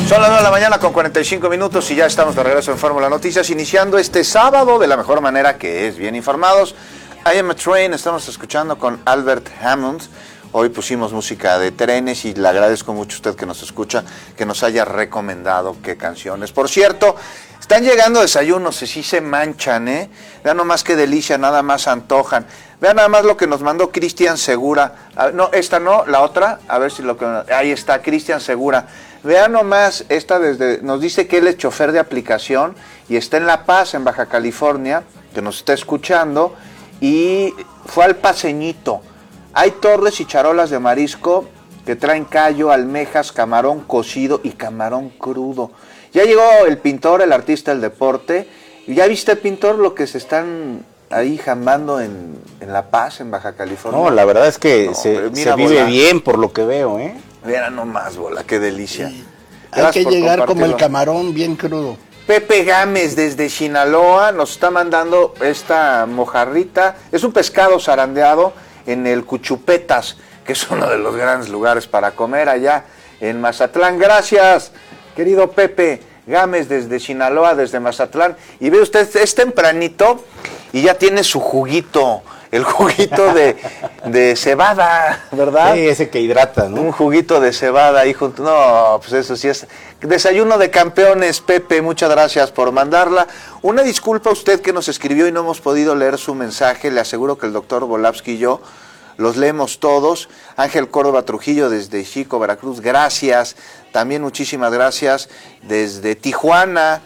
Son las 9 de la mañana con 45 minutos y ya estamos de regreso en Fórmula Noticias, iniciando este sábado de la mejor manera, que es bien informados. I Am a Train, estamos escuchando con Albert Hammond. Hoy pusimos música de trenes y le agradezco mucho a usted que nos escucha, que nos haya recomendado qué canciones. Por cierto, están llegando desayunos y sí se manchan, ¿eh? Vean nomás qué delicia, nada más antojan. Vean nada más lo que nos mandó Cristian Segura. No, esta no, la otra, a ver si lo que... Ahí está, Cristian Segura. Vean nomás, esta nos dice que él es chofer de aplicación y está en La Paz, en Baja California, que nos está escuchando, y fue al Paseñito. Hay torres y charolas de marisco que traen callo, almejas, camarón cocido y camarón crudo. Ya llegó el pintor, el artista del deporte. ¿Ya viste, pintor, lo que se están ahí jambando en La Paz, en Baja California? No, la verdad es que se vive bien por lo que veo, ¿eh? Mira nomás, bola, qué delicia. Sí. Hay que llegar como el camarón bien crudo. Pepe Gámez desde Sinaloa nos está mandando esta mojarrita. Es un pescado zarandeado en el Cuchupetas, que es uno de los grandes lugares para comer allá en Mazatlán. Gracias, querido Pepe Gámez desde Sinaloa, desde Mazatlán. Y ve usted, es tempranito y ya tiene su juguito, el juguito de cebada, ¿verdad? Sí, ese que hidrata, ¿no? Un juguito de cebada ahí junto. No, pues eso sí es desayuno de campeones, Pepe, muchas gracias por mandarla. Una disculpa a usted que nos escribió y no hemos podido leer su mensaje. Le aseguro que el doctor Volavsky y yo los leemos todos. Ángel Córdoba Trujillo desde Chico, Veracruz, gracias. También muchísimas gracias desde Tijuana.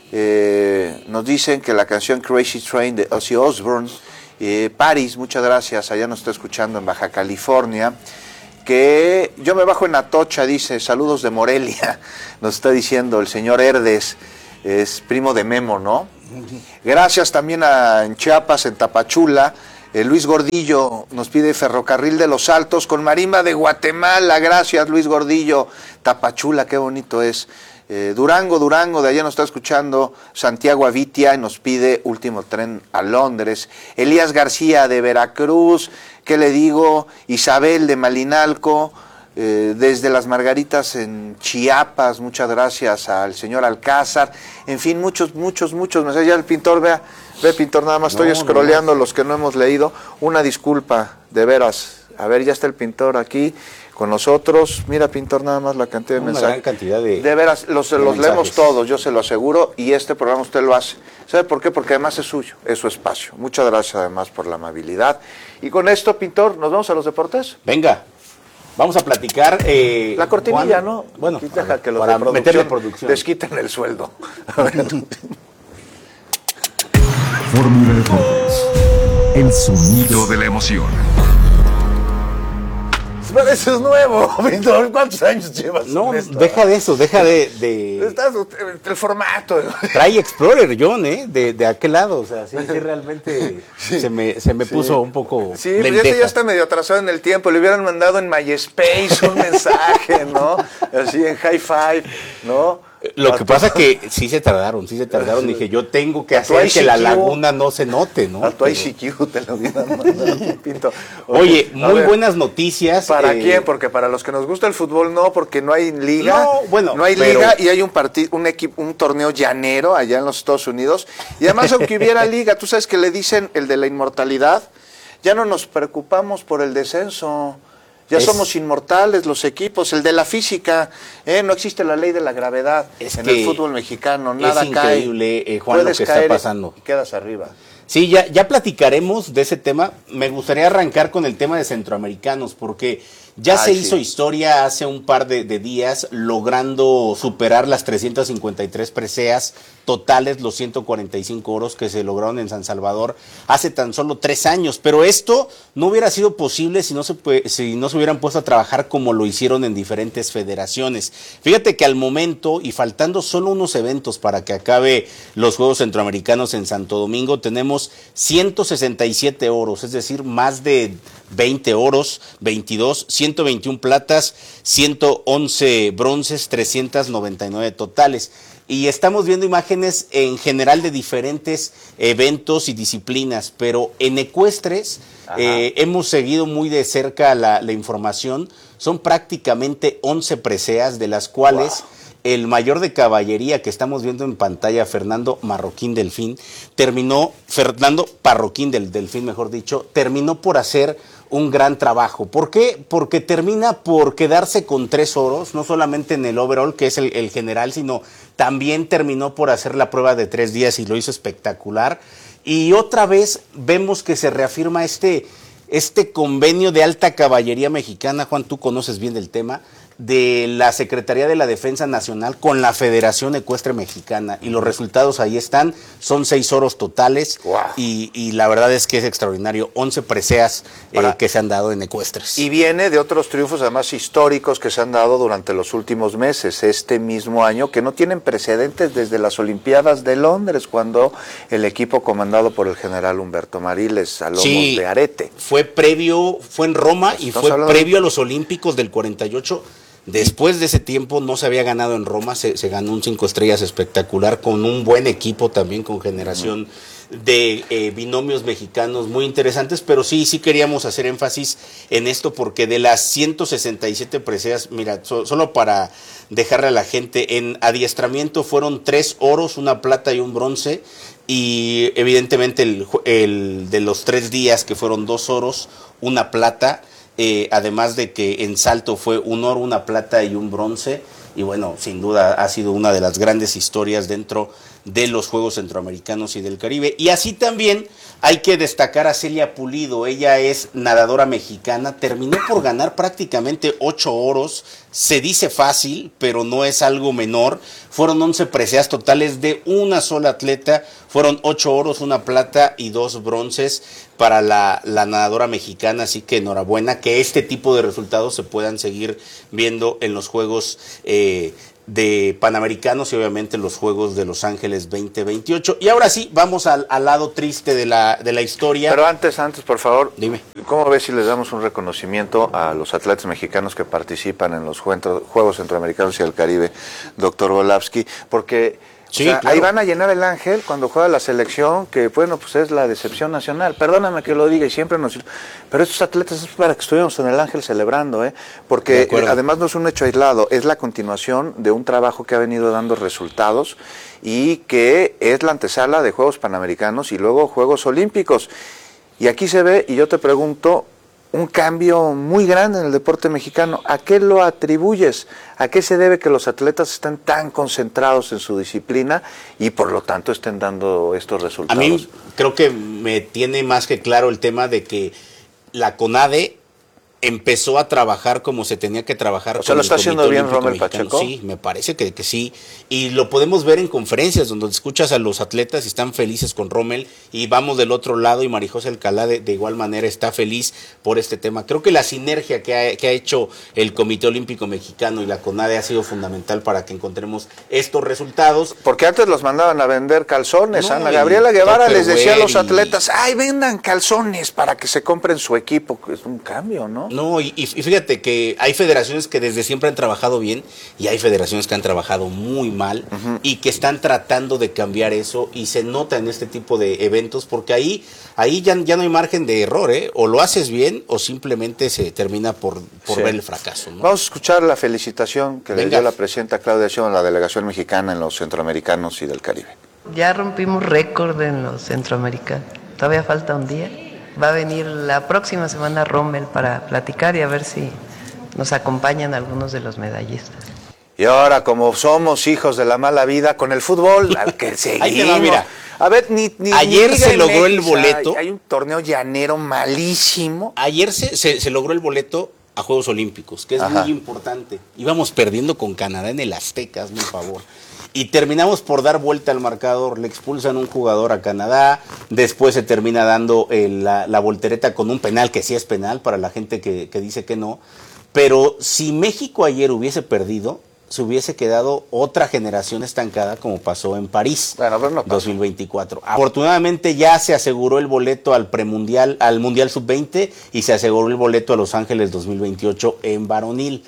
Nos dicen que la canción Crazy Train de Ozzy Osbourne. Paris, muchas gracias, allá nos está escuchando en Baja California. Que yo me bajo en Atocha, dice, saludos de Morelia, nos está diciendo el señor Herdes, es primo de Memo, ¿no? Gracias también en Chiapas, en Tapachula. Luis Gordillo nos pide Ferrocarril de los Altos con marimba de Guatemala, gracias Luis Gordillo. Tapachula, qué bonito es. Durango, de allá nos está escuchando Santiago Avitia y nos pide Último Tren a Londres. Elías García de Veracruz, ¿qué le digo? Isabel de Malinalco, desde Las Margaritas en Chiapas, muchas gracias al señor Alcázar. En fin, muchos mensajes. Ya el pintor, ve pintor, nada más estoy scrolleando los que no hemos leído. Una disculpa, de veras. A ver, ya está el pintor aquí con nosotros. Mira, pintor, nada más la cantidad de mensajes. Una gran cantidad de veras, los leemos todos, yo se lo aseguro, y este programa usted lo hace. ¿Sabe por qué? Porque además es suyo, es su espacio. Muchas gracias además por la amabilidad. Y con esto, pintor, ¿nos vamos a los deportes? Venga, vamos a platicar. La cortinilla, Juan, ¿no? Bueno, deja que los para de meterle producción les quiten el sueldo. Fórmula Deportes, el sonido de la emoción. Eso es nuevo, pintor. ¿Cuántos años llevas? No, en esto? deja de eso, deja de... Estás el formato. Trae Explorer, John, de aquel lado, o sea, sí realmente se me puso un poco Sí, pero lenteja. ya está medio atrasado en el tiempo. Le hubieran mandado en MySpace un mensaje, ¿no? Así en High Five, ¿no? Lo que pasa que sí se tardaron. Dije, yo tengo que hacer que la laguna no se note, ¿no? A tu ICQ te lo hubieran mandado, Pinto. Oye, muy buenas noticias. ¿Para quién? Porque para los que nos gusta el fútbol no, porque no hay liga. No hay pero... liga y hay un torneo llanero allá en los Estados Unidos. Y además, aunque hubiera liga, tú sabes que le dicen el de la inmortalidad, ya no nos preocupamos por el descenso. Ya somos inmortales los equipos, el de la física, no existe la ley de la gravedad en el fútbol mexicano, nada cae. Es increíble, Juan, lo que está pasando. Y quedas arriba. Sí, ya platicaremos de ese tema. Me gustaría arrancar con el tema de centroamericanos, porque ya se hizo historia hace un par de días, logrando superar las 353 preseas totales, los 145 oros que se lograron en San Salvador hace tan solo 3 años. Pero esto no hubiera sido posible si no se hubieran puesto a trabajar como lo hicieron en diferentes federaciones. Fíjate que al momento, y faltando solo unos eventos para que acabe los Juegos Centroamericanos en Santo Domingo, tenemos 167 oros, es decir, más de 20 oros, 22, 121 platas, 111 bronces, 399 totales. Y estamos viendo imágenes en general de diferentes eventos y disciplinas, pero en ecuestres hemos seguido muy de cerca la información. Son prácticamente 11 preseas, de las cuales el mayor de caballería que estamos viendo en pantalla, Fernando Parroquín del Delfín, mejor dicho, terminó por hacer un gran trabajo. ¿Por qué? Porque termina por quedarse con 3 oros, no solamente en el overall, que es el general, sino también terminó por hacer la prueba de 3 días y lo hizo espectacular. Y otra vez vemos que se reafirma este convenio de alta caballería mexicana. Juan, tú conoces bien del tema, de la Secretaría de la Defensa Nacional con la Federación Ecuestre Mexicana, y los resultados ahí están, son 6 oros totales. Wow. y la verdad es que es extraordinario, 11 preseas que se han dado en ecuestres. Y viene de otros triunfos además históricos que se han dado durante los últimos meses, este mismo año, que no tienen precedentes desde las Olimpiadas de Londres, cuando el equipo comandado por el general Humberto Mariles a lomos de arete. Fue en Roma, y fue previo a los Olímpicos del 48. Después de ese tiempo no se había ganado en Roma, se ganó un 5 estrellas espectacular con un buen equipo también, con generación de binomios mexicanos muy interesantes, pero sí queríamos hacer énfasis en esto, porque de las 167 preseas, mira, solo para dejarle a la gente, en adiestramiento fueron 3 oros, 1 plata y 1 bronce, y evidentemente el de los 3 días, que fueron 2 oros, 1 plata, además de que en salto fue 1 oro, 1 plata y 1 bronce, y bueno, sin duda ha sido una de las grandes historias dentro de los Juegos Centroamericanos y del Caribe. Y así también hay que destacar a Celia Pulido, ella es nadadora mexicana, terminó por ganar prácticamente 8 oros, se dice fácil, pero no es algo menor, fueron 11 preseas totales de una sola atleta, fueron 8 oros, 1 plata y 2 bronces para la nadadora mexicana, así que enhorabuena, que este tipo de resultados se puedan seguir viendo en los Juegos de Panamericanos y obviamente los Juegos de Los Ángeles 2028. Y ahora sí, vamos al lado triste de la historia. Pero antes, por favor, dime. ¿Cómo ves si les damos un reconocimiento a los atletas mexicanos que participan en los Juegos Centroamericanos y del Caribe, doctor Volavsky? Porque sí, claro, ahí van a llenar el Ángel cuando juega la selección, que bueno, pues es la decepción nacional. Perdóname que lo diga y siempre nos... Pero estos atletas es para que estuviéramos en el Ángel celebrando, porque además no es un hecho aislado, es la continuación de un trabajo que ha venido dando resultados y que es la antesala de Juegos Panamericanos y luego Juegos Olímpicos. Y aquí se ve, y yo te pregunto, un cambio muy grande en el deporte mexicano. ¿A qué lo atribuyes? ¿A qué se debe que los atletas estén tan concentrados en su disciplina y por lo tanto estén dando estos resultados? A mí creo que me tiene más que claro el tema de que la CONADE empezó a trabajar como se tenía que trabajar. O sea, ¿lo está haciendo bien Rommel Pacheco? Sí, me parece que sí. Y lo podemos ver en conferencias donde escuchas a los atletas y están felices con Rommel. Y vamos del otro lado y Marijose Alcalá de igual manera está feliz por este tema. Creo que la sinergia que ha hecho el Comité Olímpico Mexicano y la CONADE ha sido fundamental para que encontremos estos resultados. Porque antes los mandaban a vender calzones. Ana Gabriela Guevara les decía a los atletas, ¡ay, vendan calzones para que se compren su equipo! Es un cambio, ¿no? No, y fíjate que hay federaciones que desde siempre han trabajado bien y hay federaciones que han trabajado muy mal y que están tratando de cambiar eso, y se nota en este tipo de eventos porque ahí ya no hay margen de error, o lo haces bien o simplemente se termina por ver el fracaso, ¿no? Vamos a escuchar la felicitación que le dio la presidenta Claudia Sheinbaum a la delegación mexicana en los Centroamericanos y del Caribe. Ya rompimos récord en los Centroamericanos, todavía falta un día. Va a venir la próxima semana Rommel para platicar y a ver si nos acompañan algunos de los medallistas. Y ahora, como somos hijos de la mala vida, con el fútbol, al que seguimos. Ahí te va, mira. A ver, ayer se logró el boleto. Hay un torneo llanero malísimo. Ayer se logró el boleto a Juegos Olímpicos, que es muy importante. Íbamos perdiendo con Canadá en el Azteca, hazme un favor. Y terminamos por dar vuelta al marcador, le expulsan un jugador a Canadá, después se termina dando la voltereta con un penal, que sí es penal para la gente que dice que no, pero si México ayer hubiese perdido, se hubiese quedado otra generación estancada como pasó en París, bueno, pero no 2024. Afortunadamente ya se aseguró el boleto al premundial, al Mundial Sub-20 y se aseguró el boleto a Los Ángeles 2028 en varonil.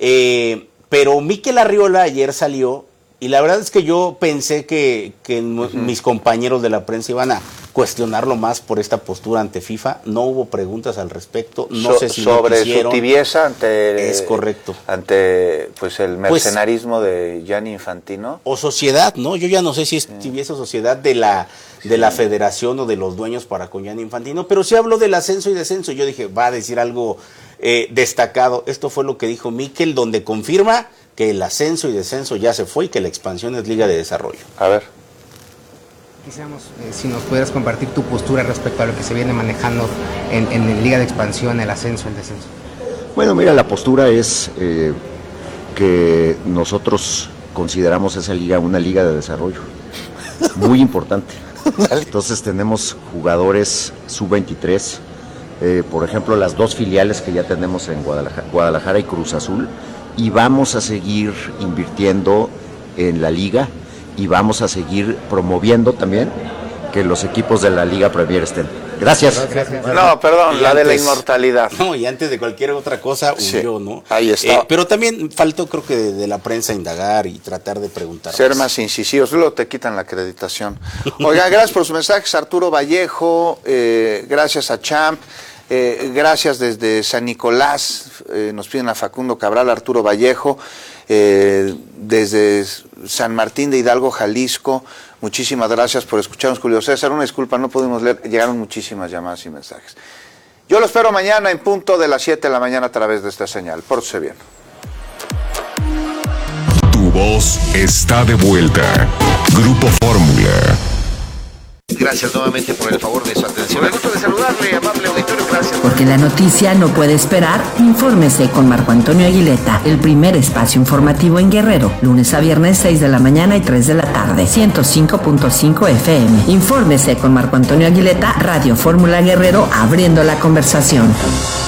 Pero Mikel Arriola ayer salió. Y la verdad es que yo pensé que mis compañeros de la prensa iban a cuestionarlo más por esta postura ante FIFA. No hubo preguntas al respecto, no sé si sobre no quisieron. Su tibieza ante es correcto, ante pues el mercenarismo de Gianni Infantino o sociedad, ¿no? Yo ya no sé si es tibieza o sociedad de la federación o de los dueños para con Gianni Infantino, pero sí habló del ascenso y descenso. Yo dije, va a decir algo destacado. Esto fue lo que dijo Mikel, donde confirma que el ascenso y descenso ya se fue y que la expansión es Liga de Desarrollo. A ver. Quisiéramos si nos pudieras compartir tu postura respecto a lo que se viene manejando en Liga de Expansión, el ascenso, el descenso. Bueno, mira, la postura es que nosotros consideramos esa liga una liga de desarrollo muy importante. Entonces tenemos jugadores sub-23, por ejemplo, las 2 filiales que ya tenemos en Guadalajara y Cruz Azul, y vamos a seguir invirtiendo en la liga y vamos a seguir promoviendo también que los equipos de la Liga Premier estén. Gracias. No, perdón, la de la inmortalidad. No, y antes de cualquier otra cosa, huyó, ¿no? Ahí está. Pero también faltó, creo que de la prensa indagar y tratar de preguntar. Ser más incisivos, luego te quitan la acreditación. Oiga, gracias por sus mensajes, Arturo Vallejo, gracias a Champ, gracias desde San Nicolás, nos piden a Facundo Cabral, Arturo Vallejo, desde San Martín de Hidalgo, Jalisco. Muchísimas gracias por escucharnos, Julio César. Una disculpa, no pudimos leer, llegaron muchísimas llamadas y mensajes. Yo lo espero mañana en punto de las 7 de la mañana a través de esta señal. Pórtese bien. Tu voz está de vuelta. Grupo Fórmula. Gracias nuevamente por el favor de su atención. Me gusta de saludarle, amable auditorio, gracias. Porque la noticia no puede esperar, infórmese con Marco Antonio Aguileta, el primer espacio informativo en Guerrero, lunes a viernes 6 de la mañana y 3 de la tarde, 105.5 FM. Infórmese con Marco Antonio Aguileta, Radio Fórmula Guerrero, abriendo la conversación.